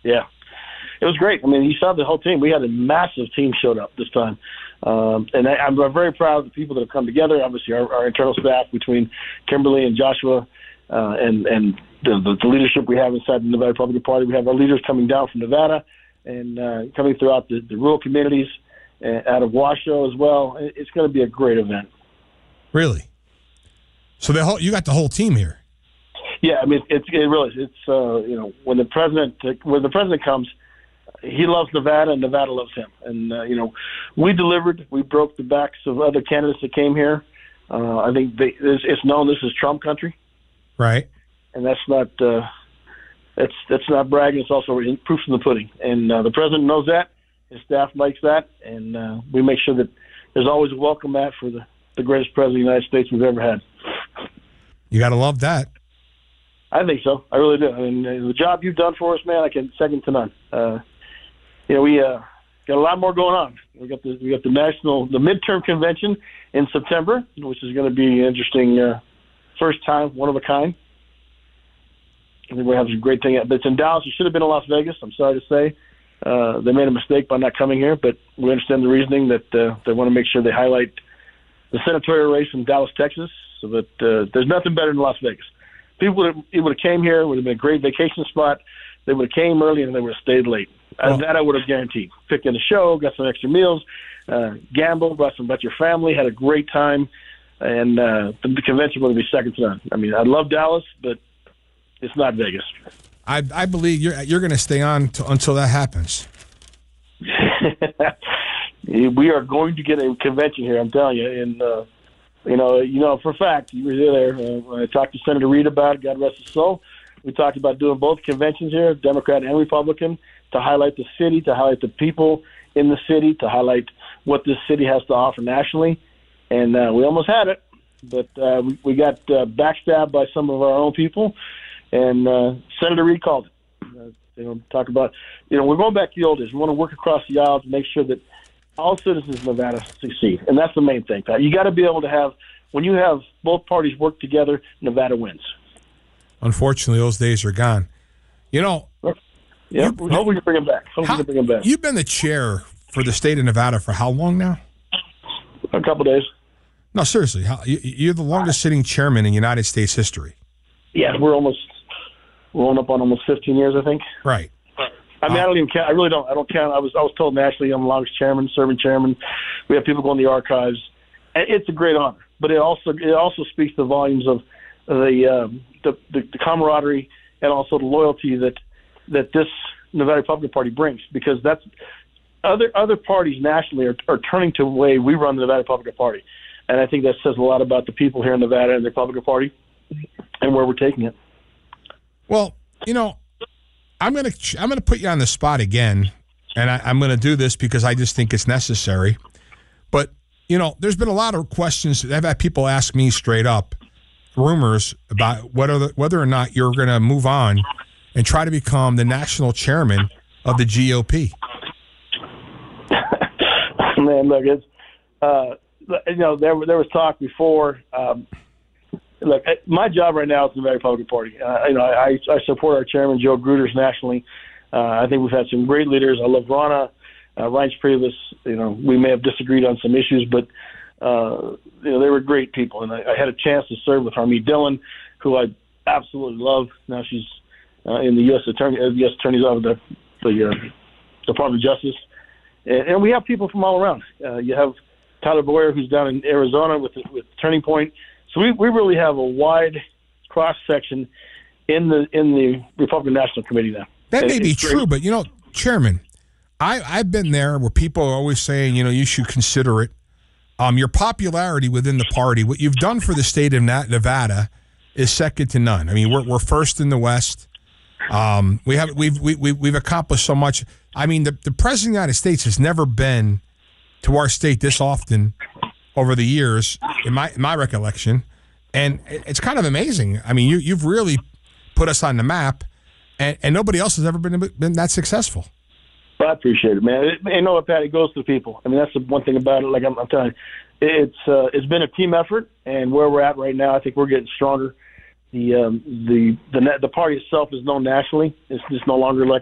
Yeah. It was great. I mean, you saw the whole team. We had a massive team showed up this time. And I'm very proud of the people that have come together. Obviously, our internal staff between Kimberly and Joshua and the leadership we have inside the Nevada Republican Party. We have our leaders coming down from Nevada and coming throughout the rural communities out of Washoe as well. It's going to be a great event. Really? So you got the whole team here. Yeah, I mean, it really is. It's when the president comes, he loves Nevada, and Nevada loves him. And we delivered. We broke the backs of other candidates that came here. I think it's known this is Trump country, right? And that's not bragging. It's also proof in the pudding. And the president knows that. His staff likes that, and we make sure that there's always a welcome mat for the greatest president of the United States we've ever had. You got to love that. I think so. I really do. I mean, the job you've done for us, man, I can second to none. We got a lot more going on. We got the midterm convention in September, which is going to be interesting. First time, one of a kind. I think we have some great thing. But it's in Dallas. It should have been in Las Vegas. I'm sorry to say. They made a mistake by not coming here, but we understand the reasoning that they want to make sure they highlight the senatorial race in Dallas, Texas, so that there's nothing better than Las Vegas. People would have came here. It would have been a great vacation spot. They would have came early and they would have stayed late. That I would have guaranteed. Picked in the show, got some extra meals, gambled, brought your family, had a great time, and the convention would be second to none. I mean, I love Dallas, but it's not Vegas. I believe you're going to stay on until that happens. We are going to get a convention here, I'm telling you. And, for a fact, you were there. When I talked to Senator Reid about it, God rest his soul. We talked about doing both conventions here, Democrat and Republican, to highlight the city, to highlight the people in the city, to highlight what this city has to offer nationally. And we almost had it, but we got backstabbed by some of our own people, and Senator Reid called it. Talk about, we're going back to the old days. We want to work across the aisle to make sure that all citizens of Nevada succeed, and that's the main thing, Pat. You got to be able to have, when you have both parties work together, Nevada wins. Unfortunately, those days are gone. Yeah, hope we can bring them back. You've been the chair for the state of Nevada for how long now? A couple days. No, seriously, you're the longest-sitting chairman in United States history. Yeah, we're rolling up on almost 15 years, I think. Right. I mean, I don't even count. I really don't. I don't count. I was told nationally I'm the longest serving chairman. We have people go in the archives. It's a great honor, but it also speaks the volumes of the camaraderie and also the loyalty that this Nevada Republican Party brings, because that's other parties nationally are turning to the way we run the Nevada Republican Party, and I think that says a lot about the people here in Nevada and the Republican Party and where we're taking it. Well, I'm gonna put you on the spot again, and I'm gonna do this because I just think it's necessary. But there's been a lot of questions. I've had people ask me straight up, rumors about whether or not you're going to move on and try to become the national chairman of the GOP. Man, look, it's there was talk before. Look, my job right now is in the Republican Party. I support our chairman, Joe Gruters, nationally. I think we've had some great leaders. I love Ronna, Reince Priebus. We may have disagreed on some issues, but they were great people. And I had a chance to serve with Harmeet Dillon, who I absolutely love. Now she's in the U.S. Attorney's Office, the Department of Justice. And we have people from all around. You have Tyler Boyer, who's down in Arizona with Turning Point. So we really have a wide cross section in the Republican National Committee now. That may be true, but Chairman, I've been there where people are always saying you should consider it. Your popularity within the party, what you've done for the state of Nevada, is second to none. I mean, we're first in the West. We've accomplished so much. I mean, the president of the United States has never been to our state this often over the years, in my recollection, and it's kind of amazing. I mean, you've really put us on the map, and nobody else has ever been that successful. Well, I appreciate it, man. Pat, it goes to the people. I mean, that's the one thing about it. Like I'm telling you, it's been a team effort, and where we're at right now, I think we're getting stronger. The party itself is known nationally. It's just no longer like